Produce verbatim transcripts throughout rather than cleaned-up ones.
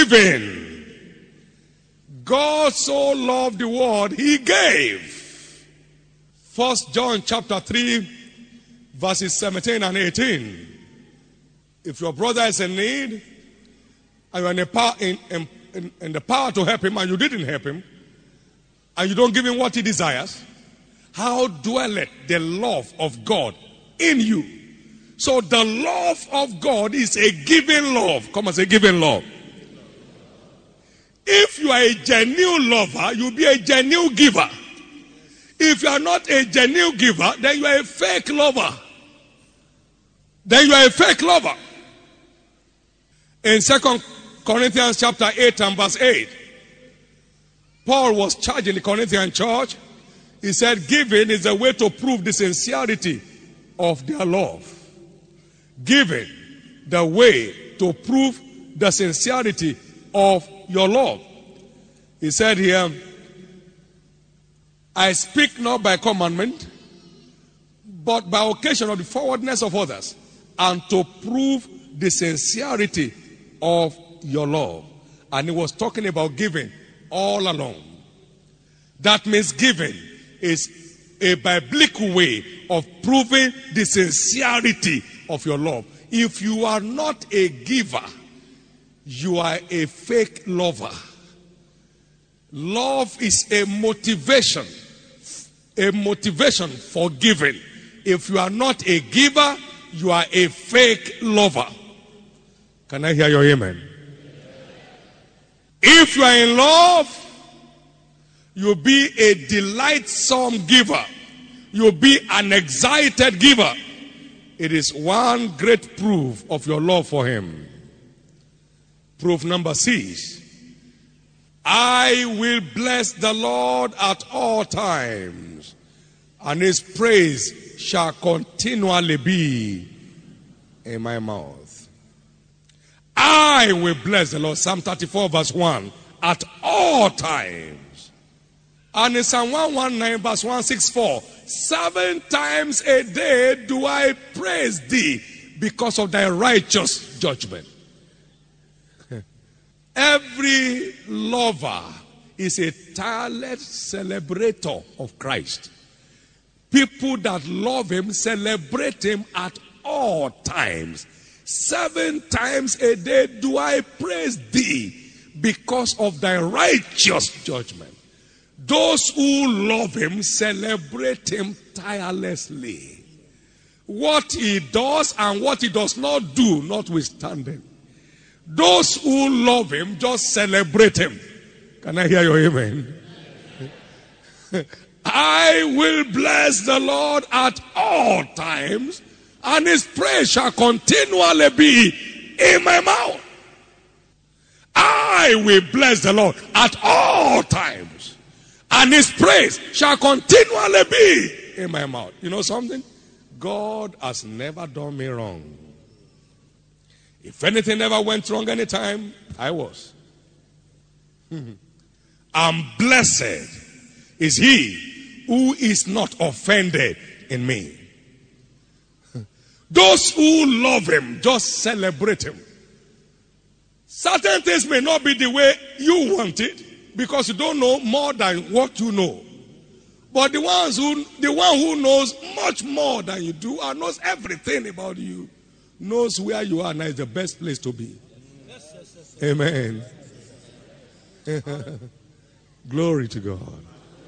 giving. God so loved the world, he gave. First John chapter three, verses seventeen and eighteen. If your brother is in need, and you're in, a power, in, in, in the power to help him, and you didn't help him, and you don't give him what he desires, how dwelleth the love of God in you? So the love of God is a giving love. Come and say giving love. If you are a genuine lover, you'll be a genuine giver. If you are not a genuine giver, then you are a fake lover. Then you are a fake lover. In Second Corinthians chapter eight and verse eight, Paul was charging the Corinthian church. He said, giving is a way to prove the sincerity of their love. Giving, the way to prove the sincerity of your love. He said here, I speak not by commandment, but by occasion of the forwardness of others, and to prove the sincerity of your love. And he was talking about giving all along. That means giving is a biblical way of proving the sincerity of your love. If you are not a giver, you are a fake lover. Love is a motivation, a motivation for giving. If you are not a giver, you are a fake lover. Can I hear your amen? If you are in love, you'll be a delightsome giver. You'll be an excited giver. It is one great proof of your love for him. Proof number six. I will bless the Lord at all times, and his praise shall continually be in my mouth. I will bless the Lord. Psalm thirty-four verse one. At all times. And in Psalm one nineteen verse one sixty-four. Seven times a day do I praise thee because of thy righteous judgment. Every lover is a tireless celebrator of Christ. People that love him celebrate him at all times. Seven times a day do I praise thee because of thy righteous judgment. Those who love him celebrate him tirelessly. What he does and what he does not do, notwithstanding. Those who love him just celebrate him. Can I hear your amen? I will bless the Lord at all times, and his praise shall continually be in my mouth. I will bless the Lord at all times, and his praise shall continually be in my mouth. You know something? God has never done me wrong. If anything ever went wrong anytime, I was. And blessed is he who is not offended in me. Those who love him just celebrate him. Certain things may not be the way you want it, because you don't know more than what you know. But the ones who, the one who knows much more than you do and knows everything about you, knows where you are now is the best place to be. Amen. Glory to God.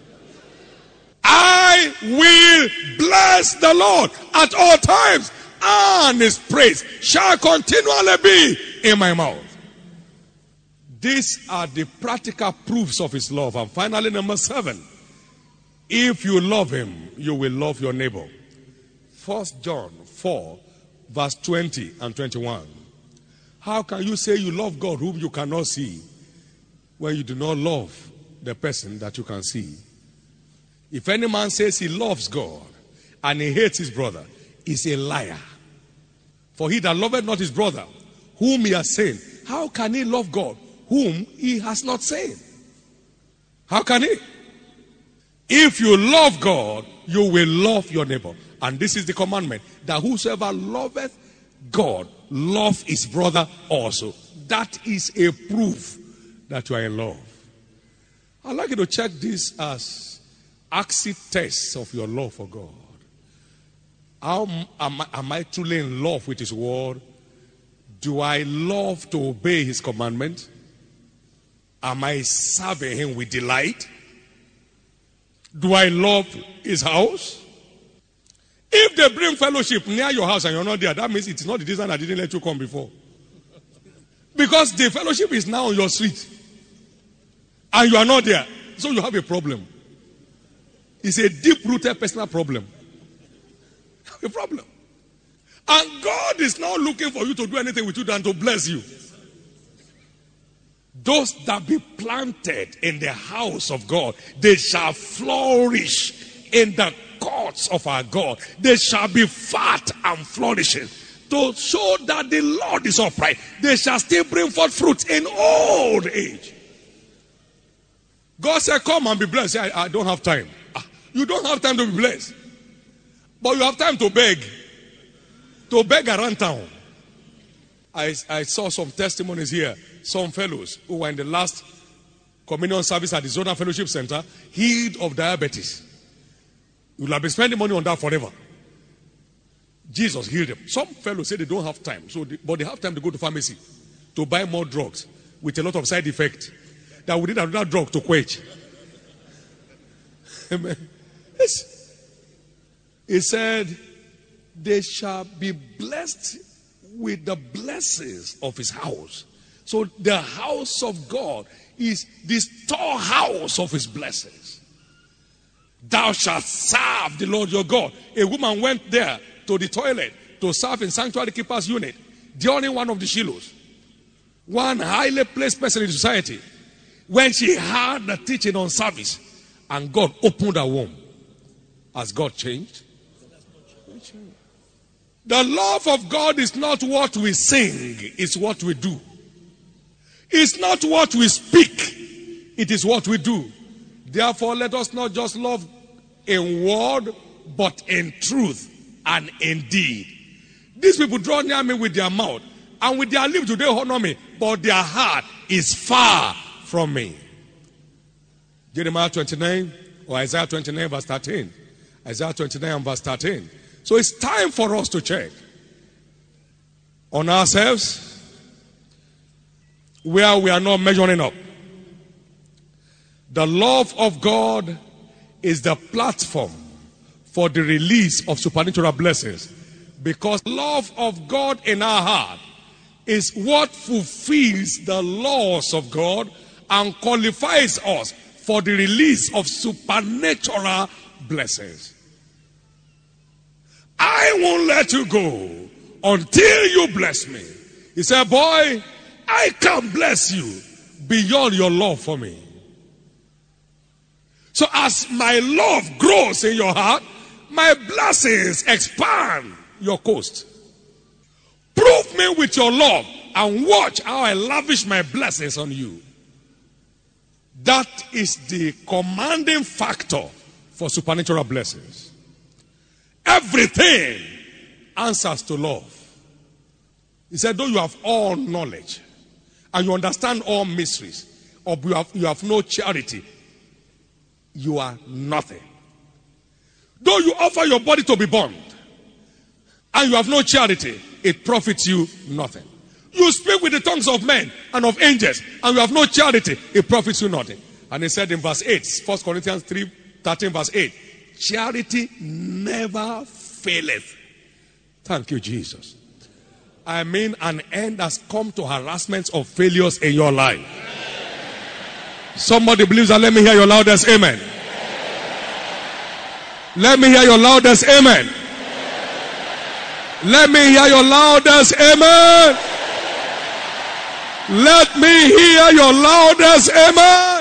I will bless the Lord at all times, and his praise shall continually be in my mouth. These are the practical proofs of his love. And finally, number seven. If you love him, you will love your neighbor. First John four, verse twenty and twenty-one. How can you say you love God whom you cannot see, when you do not love the person that you can see? If any man says he loves God and he hates his brother, he's a liar. For he that loveth not his brother, whom he has seen, how can he love God whom he has not seen? How can he? If you love God, you will love your neighbor. And this is the commandment, that whosoever loveth God, love his brother also. that is a proof that you are in love. I'd like you to check this as acid tests of your love for God. How am I, am I truly in love with His word? Do I love to obey His commandment? Am I serving Him with delight? Do I love His house? If they bring fellowship near your house and you're not there, that means it's not the reason I didn't let you come before. Because the fellowship is now on your street and you are not there, so you have a problem. It's a deep-rooted personal problem. A problem. And God is now looking for you to do anything with you than to bless you. Those that be planted in the house of God, they shall flourish in the courts of our God. They shall be fat and flourishing, to show that the Lord is upright. They shall still bring forth fruit in old age. God said, come and be blessed. I, I don't have time. Ah, you don't have time to be blessed. But you have time to beg. To beg around town. I, I saw some testimonies here. Some fellows who were in the last communion service at the Zonal Fellowship Center, healed of diabetes. You will have been spending money on that forever. Jesus healed them. Some fellows say they don't have time, so they, but they have time to go to pharmacy to buy more drugs with a lot of side effects that we need another drug to quench. Amen. Yes. He said, they shall be blessed with the blessings of His house. So the house of God is the storehouse of His blessings. Thou shalt serve the Lord your God. A woman went there to the toilet to serve in sanctuary keeper's unit during one of the Shilohs. One highly placed person in society. When she heard the teaching on service and God opened her womb. Has God changed? The love of God is not what we sing, it's what we do. It's not what we speak, it is what we do. Therefore, let us not just love in word, but in truth and in deed. These people draw near me with their mouth, and with their lips do they honor me, but their heart is far from me. Jeremiah twenty-nine or Isaiah twenty-nine verse thirteen. Isaiah twenty-nine verse thirteen. So it's time for us to check on ourselves where we are not measuring up. The love of God is the platform for the release of supernatural blessings, because love of God in our heart is what fulfills the laws of God and qualifies us for the release of supernatural blessings. I won't let you go until you bless me. He said, boy, I can bless you beyond your love for me. So as my love grows in your heart, my blessings expand your coast. Prove me with your love and watch how I lavish my blessings on you. That is the commanding factor for supernatural blessings. Everything answers to love. He said, though you have all knowledge and you understand all mysteries, or you have, you have no charity, you are nothing. Though you offer your body to be burned and you have no charity, it profits you nothing. You speak with the tongues of men and of angels and you have no charity, it profits you nothing. And he said in verse eight, First Corinthians three thirteen verse eight, charity never faileth. Thank you, Jesus. I mean, an end has come to harassments of failures in your life. Somebody believes that. Let me hear your loudest amen. Let me hear your loudest amen. Let me hear your loudest amen. Let me hear your loudest amen.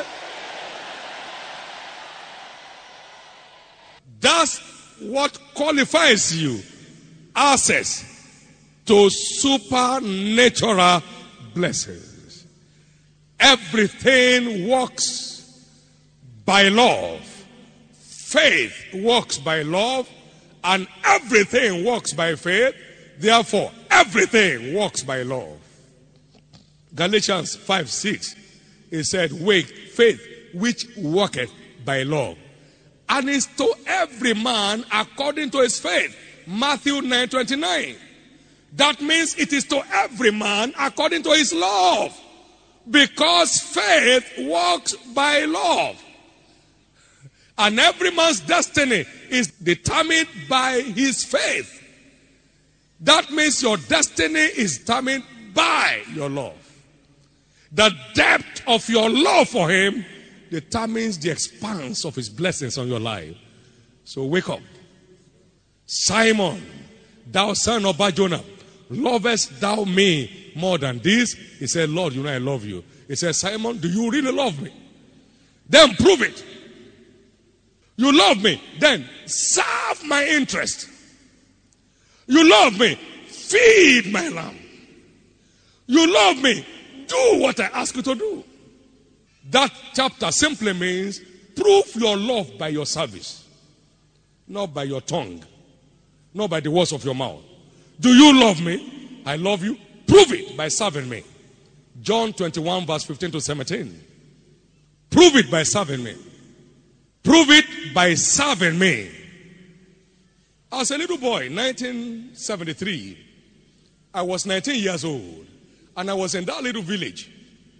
That's what qualifies you. Access to supernatural blessings. Everything works by love. Faith works by love, and everything works by faith. Therefore, everything works by love. Galatians five six. It said, wait, faith which worketh by love. And is to every man according to his faith. Matthew nine twenty-nine. That means it is to every man according to his love. Because faith works by love. And every man's destiny is determined by his faith. That means your destiny is determined by your love. The depth of your love for him determines the expanse of his blessings on your life. So wake up. Simon, thou son of Bar-Jonah, lovest thou me more than this? He said, Lord, you know I love you. He said, Simon, do you really love me? Then prove it. You love me, then serve my interest. You love me, feed my lamb. You love me, do what I ask you to do. That chapter simply means prove your love by your service, not by your tongue, not by the words of your mouth. Do you love me? I love you. Prove it by serving me. John twenty-one verse fifteen to seventeen. Prove it by serving me. Prove it by serving me. As a little boy, nineteen seventy-three, I was nineteen years old, and I was in that little village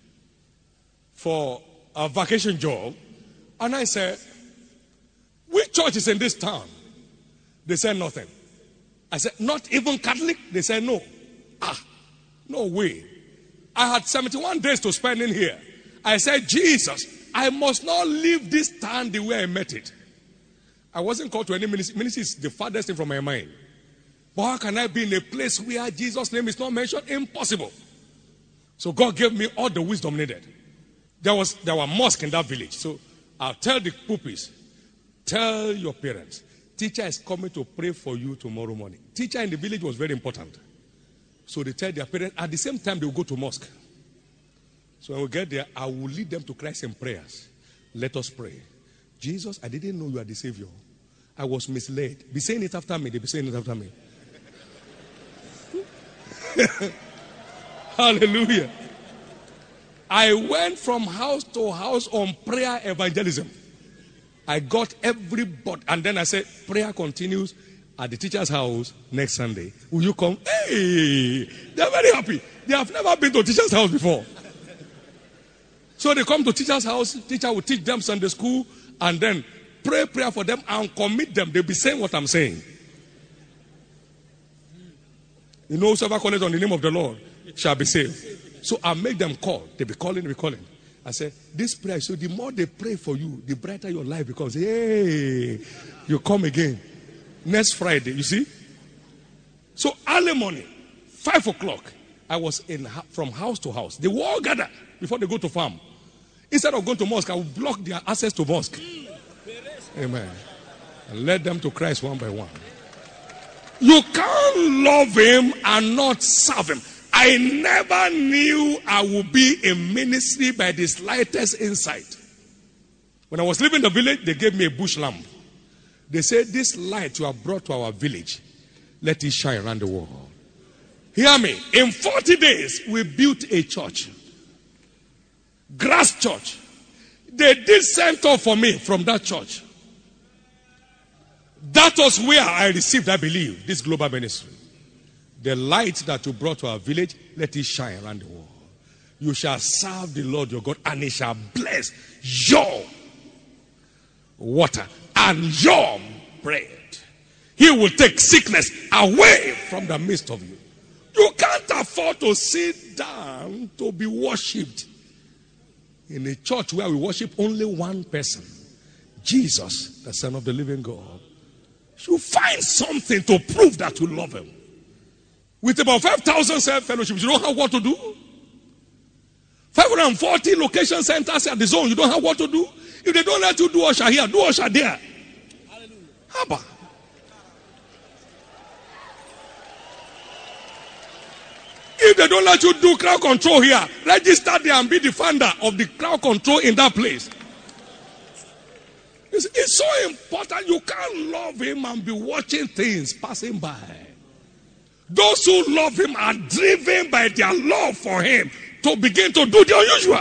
for a vacation job, and I said, which church is in this town? They said nothing. I said, not even Catholic? They said no. Ah, no way. I had seventy-one days to spend in here. I said, Jesus, I must not leave this town the way I met it. I wasn't called to any ministry. Ministry is the farthest thing from my mind. But how can I be in a place where Jesus' name is not mentioned? Impossible. So God gave me all the wisdom needed. There was there were mosques in that village. So I'll tell the pupils, tell your parents, teacher is coming to pray for you tomorrow morning. Teacher in the village was very important. So they tell their parents, at the same time they will go to mosque. So when we get there, I will lead them to Christ in prayers. Let us pray. Jesus, I didn't know you are the Savior. I was misled. Be saying it after me. They be saying it after me. Hallelujah. I went from house to house on prayer evangelism. I got everybody. And then I said, prayer continues at the teacher's house next Sunday. Will you come? Hey, they're very happy. They have never been to teacher's house before. So they come to teacher's house. Teacher will teach them Sunday school and then pray prayer for them and commit them. They'll be saying what I'm saying. You know, whosoever calls on the name of the Lord shall be saved. So I make them call. They'll be calling, they'll be calling. I said, this prayer, so the more they pray for you, the brighter your life becomes. Hey, you come again. Next Friday, you see? So early morning, five o'clock, I was in from house to house. They will all gather before they go to farm. Instead of going to mosque, I will block their access to mosque. Amen. And lead them to Christ one by one. You can't love him and not serve him. I never knew I would be in ministry by the slightest insight. When I was leaving the village, they gave me a bush lamp. They said, this light you have brought to our village, let it shine around the world. Hear me. In forty days, we built a church. Grass church. They did send off for me from that church. That was where I received, I believe, this global ministry. The light that you brought to our village, let it shine around the world. You shall serve the Lord your God, and he shall bless your water and your bread. He will take sickness away from the midst of you. You can't afford to sit down to be worshipped in a church where we worship only one person, Jesus, the Son of the living God. You find something to prove that you love him. With about five thousand self-fellowships, you don't have what to do. five hundred forty location centers at the zone, you don't have what to do. If they don't let you do usher here, do usher there. Hallelujah. Haba. If they don't let you do crowd control here, register there and be the founder of the crowd control in that place. It's, it's so important. You can't love him and be watching things passing by. Those who love him are driven by their love for him. to begin to do the unusual.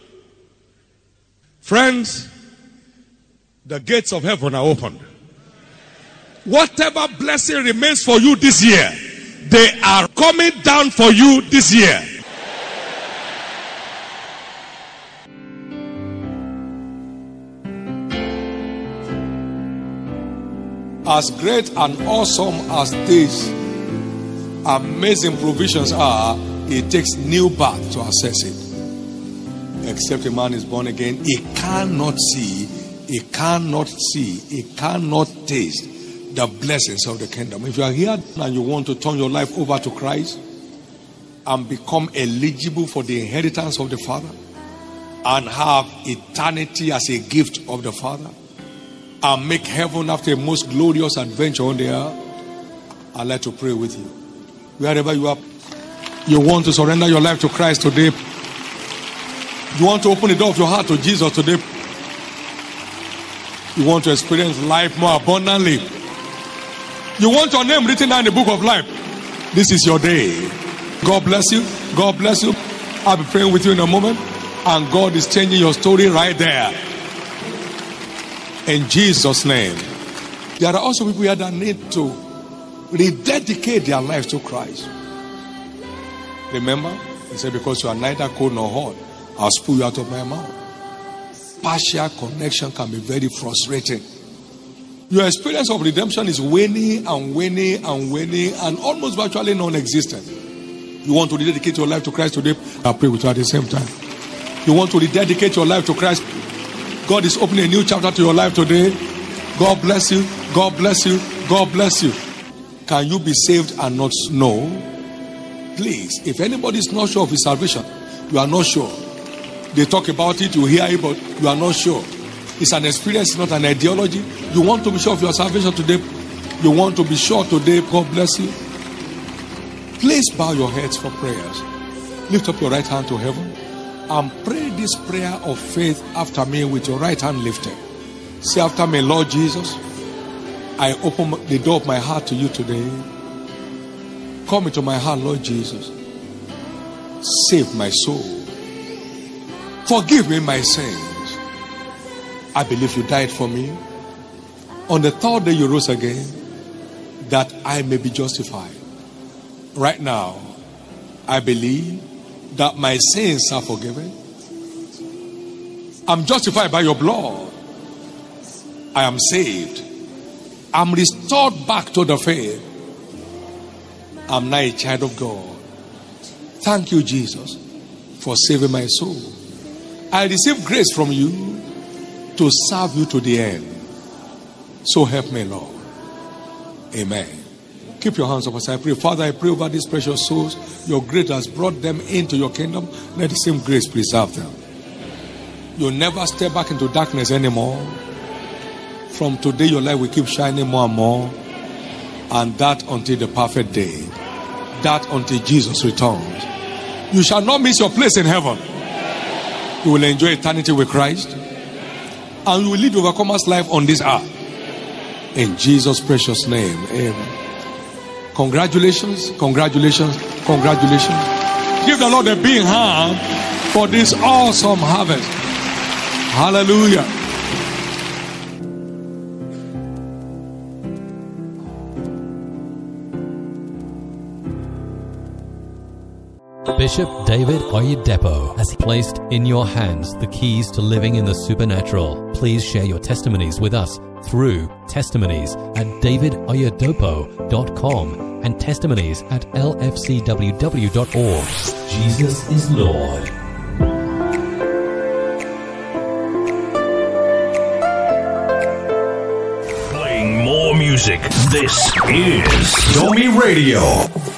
Friends, the gates of heaven are opened. Whatever blessing remains for you this year, they are coming down for you this year. As great and awesome as these amazing provisions are, it takes new birth to access it. Except a man is born again, he cannot see, he cannot see, he cannot taste the blessings of the kingdom. If you are here and you want to turn your life over to Christ and become eligible for the inheritance of the Father and have eternity as a gift of the Father and make heaven after a most glorious adventure on the earth, I'd like to pray with you. Wherever you are, you want to surrender your life to Christ today. You want to open the door of your heart to Jesus today. You want to experience life more abundantly. You want your name written down in the book of life. This is your day. God bless you. God bless you. I'll be praying with you in a moment. And God is changing your story right there. In Jesus' name. There are also people here that need to rededicate their lives to Christ. Remember, he said, because you are neither cold nor hot, I'll spew you out of my mouth. Partial connection can be very frustrating. Your experience of redemption is waning and waning and waning and almost virtually non-existent. You want to rededicate your life to Christ today? I'll pray with you at the same time. You want to rededicate your life to Christ? God is opening a new chapter to your life today. God bless you. God bless you. God bless you. Can you be saved and not know? Please, if anybody is not sure of his salvation, you are not sure. They talk about it, you hear it, but you are not sure. It's an experience, not an ideology. You want to be sure of your salvation today. You want to be sure today. God bless you. Please bow your heads for prayers. Lift up your right hand to heaven and pray this prayer of faith after me with your right hand lifted. Say after me, Lord Jesus, I open the door of my heart to you today. Come into my heart, Lord Jesus. Save my soul. Forgive me my sins. I believe you died for me. On the third day you rose again, that I may be justified. Right now, I believe that my sins are forgiven. I'm justified by your blood. I am saved. I'm restored back to the faith. I'm now a child of God. Thank you, Jesus, for saving my soul. I receive grace from you to serve you to the end. So help me, Lord. Amen. Keep your hands up as I pray. Father, I pray over these precious souls. Your grace has brought them into your kingdom. Let the same grace preserve them. You'll never step back into darkness anymore. From today, your light will keep shining more and more. And that until the perfect day. That until Jesus returns. You shall not miss your place in heaven. You will enjoy eternity with Christ. And you will live overcomer's life on this earth. In Jesus' precious name. Amen. Congratulations, congratulations, congratulations. Give the Lord a big hand for this awesome harvest. Hallelujah. Bishop David Oyedepo has placed in your hands the keys to living in the supernatural. Please share your testimonies with us through testimonies at david oyedepo dot com and testimonies at l f c w w dot org. Jesus is Lord. Playing more music. This is Domi Radio.